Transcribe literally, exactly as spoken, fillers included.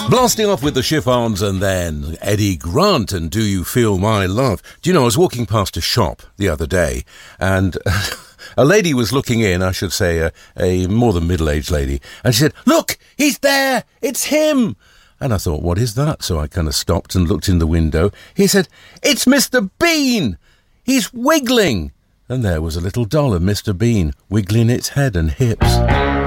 Blasting off with the Chiffons and then Eddie Grant and Do You Feel My Love. Do you know, I was walking past a shop the other day and a lady was looking in, I should say a, a more than middle-aged lady, and she said, "Look, he's there, it's him." And I thought, what is that? So I kind of stopped and looked in the window. He said, "It's Mister Bean, he's wiggling." And there was a little doll of Mister Bean wiggling its head and hips.